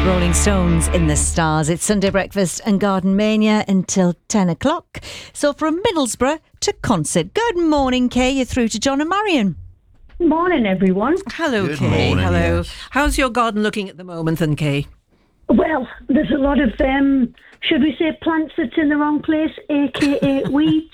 Rolling Stones in the Stars. It's Sunday Breakfast and Garden Mania until 10 o'clock. So from Middlesbrough to Concert. Good morning, Kay. You're through to John and Marion. Morning, everyone. Hello, Good Kay. morning, Hello. yes. How's your garden looking at the moment then, Kay? Well, there's a lot of, should we say, plants that's in the wrong place, a.k.a. weeds.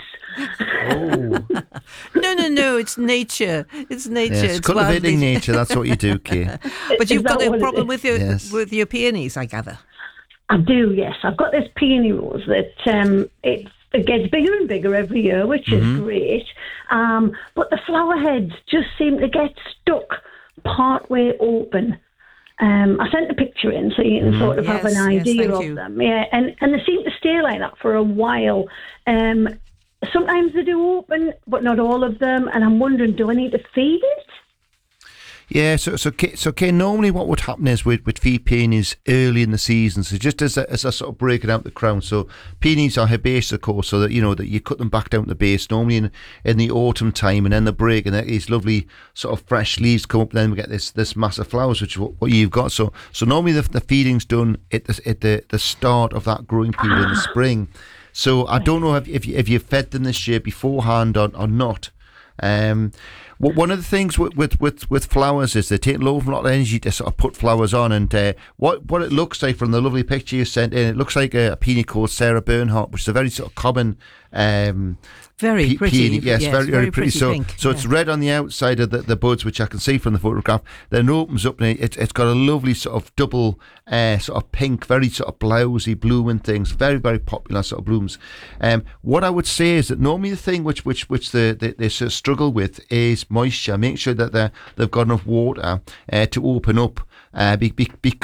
No, it's nature. It's nature. Yes, It's cultivating wildly- nature, that's what you do, Kay. But you've Is that got a what it problem is? with your peonies, I gather. I do, yes. I've got this peony rose that it gets bigger and bigger every year, which is great. But the flower heads just seem to get stuck part-way open. I sent a picture in so you can sort of have an idea thank of you. them. Yeah, and they seem to stay like that for a while. Sometimes they do open, but not all of them. And I'm wondering, do I need to feed it? Yeah, so Kay, normally what would happen is with feed peonies early in the season, so just as a sort of breaking out the crown. So peonies are herbaceous, of course, so that that you cut them back down to the base normally in the autumn time, and then the break, and these lovely sort of fresh leaves come up, and then we get this massive flowers, which is what you've got. So normally the feeding's done at the start of that growing period in the spring. So I don't know if you fed them this year beforehand or not. One of the things with flowers is they take a lot of energy to sort of put flowers on, and what it looks like from the lovely picture you sent in, it looks like a peony called Sarah Bernhardt, which is a very sort of common Very pretty. peony. Yes, very pretty. So pink, it's red on the outside of the buds, which I can see from the photograph. Then it opens up and it's got a lovely sort of double sort of pink, very sort of blousy blooming things. Very, very popular sort of blooms. What I would say is that normally the thing which they sort of struggle with is moisture. Make sure that they've got enough water to open up. Because